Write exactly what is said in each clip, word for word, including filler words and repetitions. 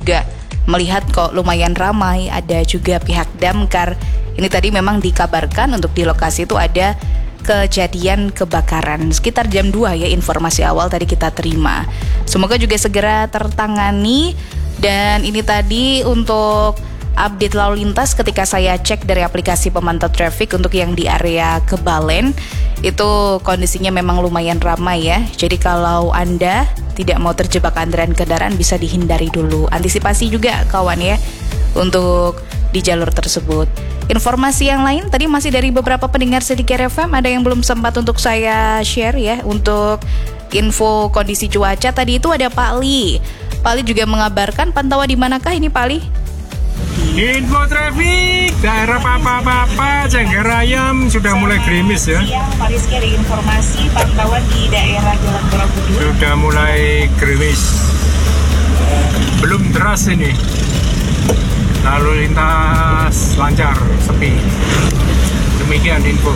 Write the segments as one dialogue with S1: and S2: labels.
S1: juga melihat kok lumayan ramai, ada juga pihak damkar. Ini tadi memang dikabarkan untuk di lokasi itu ada kejadian kebakaran sekitar jam dua ya, informasi awal tadi kita terima. Semoga juga segera tertangani. Dan ini tadi untuk update lalu lintas ketika saya cek dari aplikasi pemantau traffic untuk yang di area Kebalen, itu kondisinya memang lumayan ramai ya. Jadi kalau Anda tidak mau terjebak antrean kendaraan bisa dihindari dulu. Antisipasi juga kawan ya untuk di jalur tersebut. Informasi yang lain tadi masih dari beberapa pendengar Sedikit F M, ada yang belum sempat untuk saya share ya. Untuk info kondisi cuaca tadi itu ada Pak Li. Pak Li juga mengabarkan pantauan di manakah ini Pak Li?
S2: Info traffic daerah Papa-Papa, Cengkarayam sudah mulai gerimis ya.
S1: Siang, Pak Rizky ada informasi pantauan di daerah Jalan Borobudur.
S2: Sudah mulai gerimis. Belum deras ini. Lalu lintas lancar, sepi. Demikian info.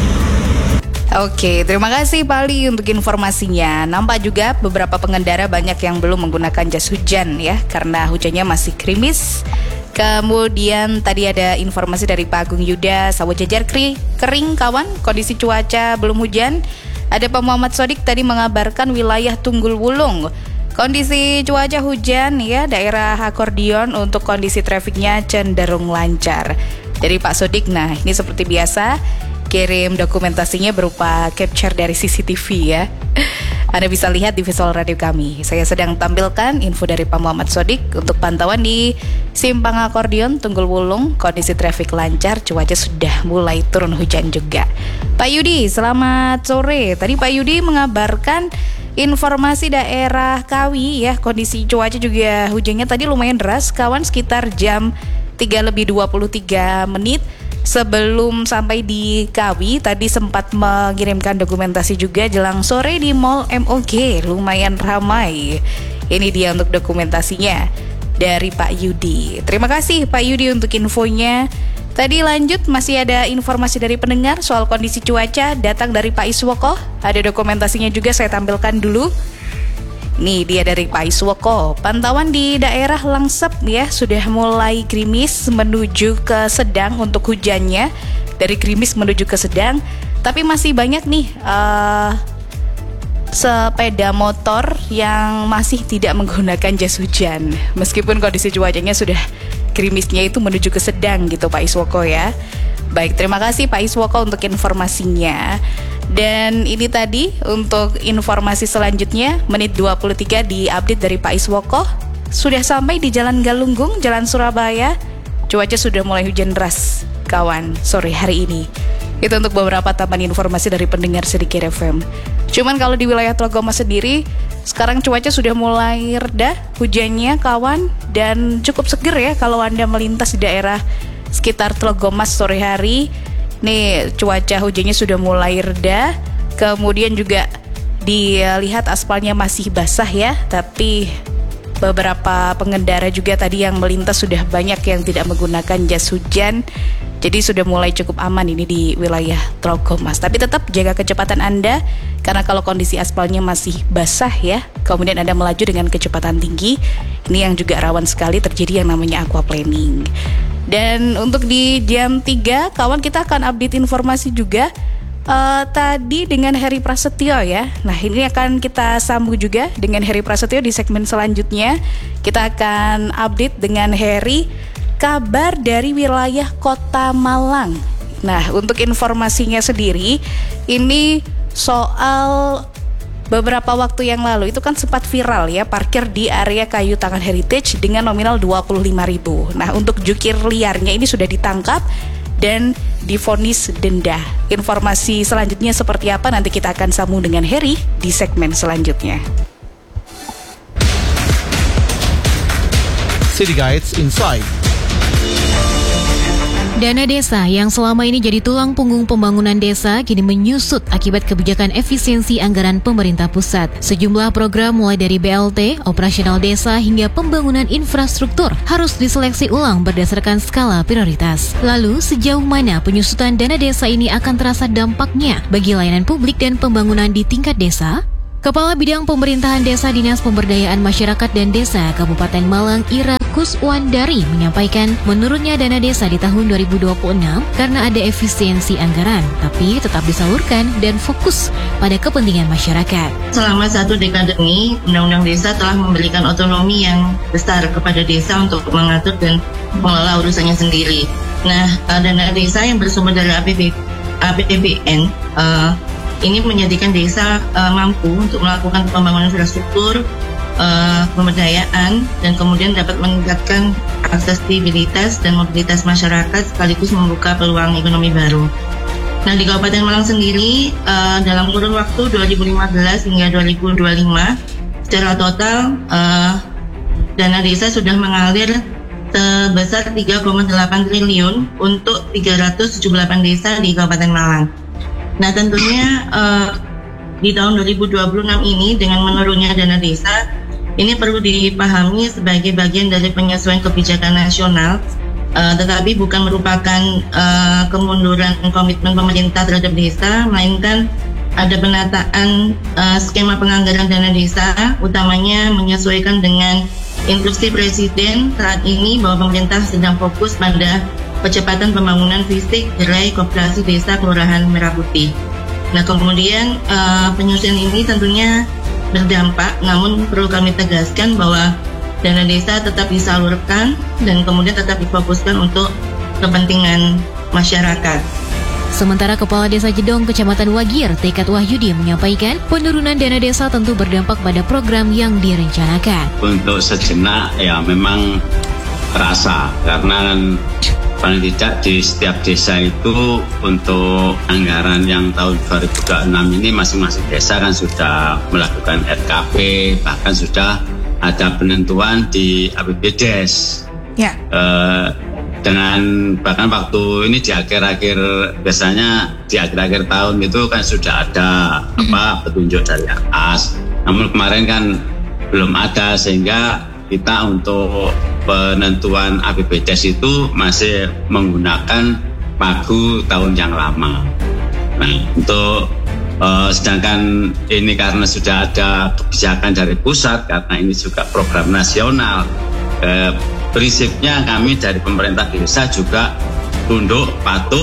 S1: Oke, terima kasih Pak Li untuk informasinya. Nampak juga beberapa pengendara banyak yang belum menggunakan jas hujan ya, karena hujannya masih gerimis. Kemudian tadi ada informasi dari Pak Agung Yuda, sawah jajar kri, kering kawan, kondisi cuaca belum hujan. Ada Pak Muhammad Sodik tadi mengabarkan wilayah Tunggul Wulung, kondisi cuaca hujan ya, daerah Akordion untuk kondisi trafiknya cenderung lancar. Dari Pak Sodik, nah ini seperti biasa kirim dokumentasinya berupa capture dari C C T V ya. Anda bisa lihat di visual radio kami. Saya sedang tampilkan info dari Pak Muhammad Sodik untuk pantauan di Simpang Akordion, Tunggul Wulung, kondisi trafik lancar, cuaca sudah mulai turun hujan juga. Pak Yudi, selamat sore. Tadi Pak Yudi mengabarkan informasi daerah Kawi ya, kondisi cuaca juga hujannya tadi lumayan deras kawan, sekitar jam tiga lebih dua puluh tiga menit. Sebelum sampai di Kawi, tadi sempat mengirimkan dokumentasi juga jelang sore di Mall M O G, lumayan ramai. Ini dia untuk dokumentasinya dari Pak Yudi. Terima kasih Pak Yudi untuk infonya. Tadi lanjut, masih ada informasi dari pendengar soal kondisi cuaca datang dari Pak Iswoko. Ada dokumentasinya juga, saya tampilkan dulu. Nih dia dari Pak Iswoko. Pantauan di daerah Langsep ya, sudah mulai gerimis menuju ke sedang untuk hujannya. Dari gerimis menuju ke sedang. Tapi masih banyak nih uh, sepeda motor yang masih tidak menggunakan jas hujan. Meskipun kondisi cuacanya sudah gerimisnya itu menuju ke sedang gitu Pak Iswoko ya. Baik, terima kasih Pak Iswoko untuk informasinya. Dan ini tadi untuk informasi selanjutnya, menit dua puluh tiga di update dari Pak Iswoko. Sudah sampai di Jalan Galunggung, Jalan Surabaya. Cuaca sudah mulai hujan deras kawan sore hari ini. Itu untuk beberapa tambahan informasi dari pendengar Sedikit F M. Cuman kalau di wilayah Tlogomas sendiri, sekarang cuaca sudah mulai reda hujannya kawan, dan cukup seger ya kalau Anda melintas di daerah sekitar Tlogomas sore hari. Nih cuaca hujannya sudah mulai reda. Kemudian juga dilihat aspalnya masih basah ya, tapi beberapa pengendara juga tadi yang melintas sudah banyak yang tidak menggunakan jas hujan. Jadi sudah mulai cukup aman ini di wilayah Tlogomas. Tapi tetap jaga kecepatan Anda, karena kalau kondisi aspalnya masih basah ya, kemudian Anda melaju dengan kecepatan tinggi, ini yang juga rawan sekali terjadi yang namanya aquaplaning. Dan untuk di jam tiga, kawan, kita akan update informasi juga uh, tadi dengan Heri Prasetyo ya. Nah ini akan kita sambung juga dengan Heri Prasetyo di segmen selanjutnya. Kita akan update dengan Heri kabar dari wilayah Kota Malang. Nah untuk informasinya sendiri, ini soal beberapa waktu yang lalu itu kan sempat viral ya, parkir di area Kayu Tangan Heritage dengan nominal dua puluh lima ribu. Nah untuk jukir liarnya ini sudah ditangkap dan divonis denda. Informasi selanjutnya seperti apa nanti kita akan sambung dengan Heri di segmen selanjutnya.
S3: City Guides Inside.
S4: Dana desa yang selama ini jadi tulang punggung pembangunan desa kini menyusut akibat kebijakan efisiensi anggaran pemerintah pusat. Sejumlah program mulai dari B L T, operasional desa hingga pembangunan infrastruktur harus diseleksi ulang berdasarkan skala prioritas. Lalu sejauh mana penyusutan dana desa ini akan terasa dampaknya bagi layanan publik dan pembangunan di tingkat desa? Kepala Bidang Pemerintahan Desa Dinas Pemberdayaan Masyarakat dan Desa Kabupaten Malang Ira Huswandari menyampaikan menurutnya dana desa di tahun dua ribu dua puluh enam karena ada efisiensi anggaran, tapi tetap disalurkan dan fokus pada kepentingan masyarakat.
S3: Selama satu dekade ini, Undang-Undang Desa telah memberikan otonomi yang besar kepada desa untuk mengatur dan mengelola urusannya sendiri. Nah, dana desa yang bersumber dari A P B N uh, ini menjadikan desa uh, mampu untuk melakukan pembangunan infrastruktur, uh, pemberdayaan, dan kemudian dapat meningkatkan aksesibilitas dan mobilitas masyarakat sekaligus membuka peluang ekonomi baru. Nah, di Kabupaten Malang sendiri uh, dalam kurun waktu dua ribu lima belas hingga dua ribu dua puluh lima secara total uh, dana desa sudah mengalir sebesar tiga koma delapan triliun untuk tiga ratus tujuh puluh delapan desa di Kabupaten Malang. Nah, tentunya uh, di tahun dua ribu dua puluh enam ini dengan menurunnya dana desa, ini perlu dipahami sebagai bagian dari penyesuaian kebijakan nasional, uh, tetapi bukan merupakan uh, kemunduran komitmen pemerintah terhadap desa, melainkan ada penataan uh, skema penganggaran dana desa, utamanya menyesuaikan dengan instruksi Presiden saat ini bahwa pemerintah sedang fokus pada percepatan pembangunan fisik gerai koperasi desa Kelurahan Merah Putih. Nah, kemudian uh, penyusunan ini tentunya berdampak, namun perlu kami tegaskan bahwa dana desa tetap disalurkan dan kemudian tetap difokuskan untuk kepentingan masyarakat.
S4: Sementara Kepala Desa Jedong Kecamatan Wagir, Tekad Wahyudi menyampaikan penurunan dana desa tentu berdampak pada program yang direncanakan.
S5: Untuk sejenak ya memang terasa karena paling tidak di setiap desa itu untuk anggaran yang tahun dua ribu dua puluh enam ini masing-masing desa kan sudah melakukan R K P, bahkan sudah ada penentuan di A P B D E S. Ya. Uh, dengan bahkan waktu ini di akhir-akhir biasanya di akhir-akhir tahun itu kan sudah ada mm-hmm. apa petunjuk dari atas. Namun kemarin kan belum ada sehingga kita untuk penentuan A P B D E S itu masih menggunakan pagu tahun yang lama. Nah, untuk uh, sedangkan ini karena sudah ada kebijakan dari pusat, karena ini juga program nasional, uh, prinsipnya kami dari pemerintah desa juga tunduk patuh.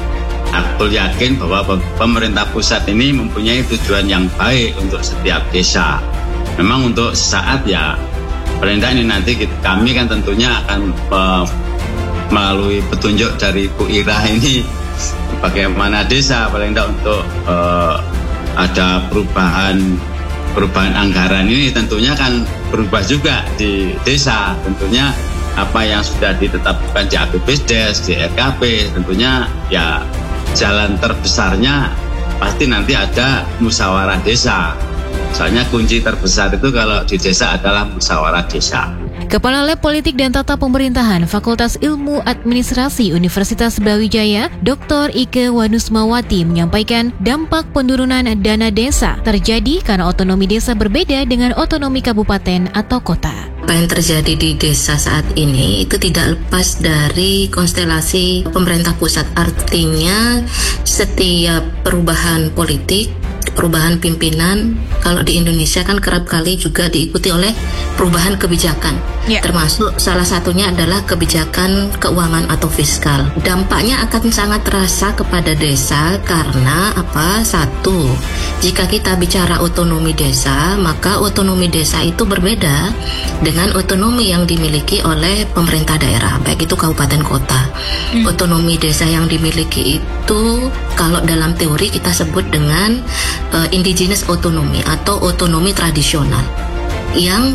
S5: Aku yakin bahwa pemerintah pusat ini mempunyai tujuan yang baik untuk setiap desa. Memang untuk saat ya perintah ini nanti kita, kami kan tentunya akan uh, melalui petunjuk dari Bu Ira ini bagaimana desa paling tidak untuk uh, ada perubahan perubahan anggaran ini tentunya kan berubah juga di desa. Tentunya apa yang sudah ditetapkan di A P B D E S, di R K P, tentunya ya jalan terbesarnya pasti nanti ada musyawarah desa. Soalnya kunci terbesar itu kalau di desa adalah musyawarah desa.
S4: Kepala Lab Politik dan Tata Pemerintahan Fakultas Ilmu Administrasi Universitas Brawijaya, Doktor Ike Wanusmawati menyampaikan dampak penurunan dana desa terjadi karena otonomi desa berbeda dengan otonomi kabupaten atau kota.
S6: Apa yang terjadi di desa saat ini itu tidak lepas dari konstelasi pemerintah pusat. Artinya setiap perubahan politik, perubahan pimpinan, kalau di Indonesia kan kerap kali juga diikuti oleh perubahan kebijakan, yeah. Termasuk salah satunya adalah kebijakan keuangan atau fiskal. Dampaknya akan sangat terasa kepada desa karena apa? Satu, jika kita bicara otonomi desa, maka otonomi desa itu berbeda dengan otonomi yang dimiliki oleh pemerintah daerah, baik itu kabupaten kota. Hmm. Otonomi desa yang dimiliki itu kalau dalam teori kita sebut dengan uh, indigenous otonomi atau otonomi tradisional yang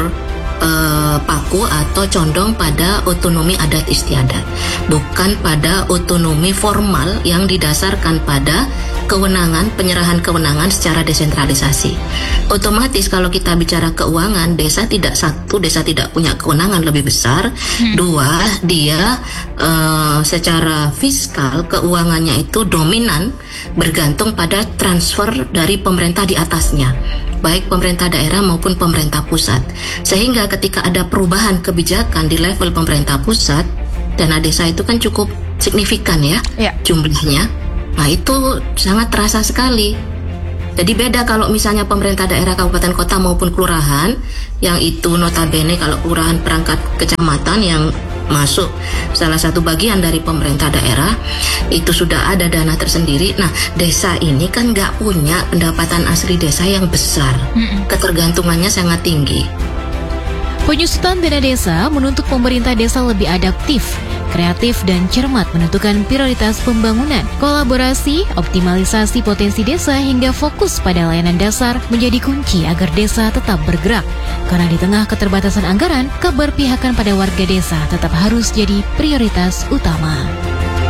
S6: berpaku uh, atau condong pada otonomi adat istiadat, bukan pada otonomi formal yang didasarkan pada kewenangan, penyerahan kewenangan secara desentralisasi. Otomatis kalau kita bicara keuangan, desa tidak satu, desa tidak punya kewenangan lebih besar. Hmm. Dua, dia uh, secara fiskal keuangannya itu dominan bergantung pada transfer dari pemerintah di atasnya, baik pemerintah daerah maupun pemerintah pusat. Sehingga ketika ada perubahan kebijakan di level pemerintah pusat, dana desa itu kan cukup signifikan ya, ya. jumlahnya. Nah itu sangat terasa sekali. Jadi beda kalau misalnya pemerintah daerah kabupaten kota maupun kelurahan, yang itu notabene kalau kelurahan perangkat kecamatan yang masuk salah satu bagian dari pemerintah daerah, itu sudah ada dana tersendiri. Nah, desa ini kan nggak punya pendapatan asli desa yang besar, ketergantungannya sangat tinggi.
S4: Penyusutan dana desa menuntut pemerintah desa lebih adaptif, kreatif, dan cermat menentukan prioritas pembangunan. Kolaborasi, optimalisasi potensi desa hingga fokus pada layanan dasar menjadi kunci agar desa tetap bergerak. Karena di tengah keterbatasan anggaran, keberpihakan pada warga desa tetap harus jadi prioritas utama.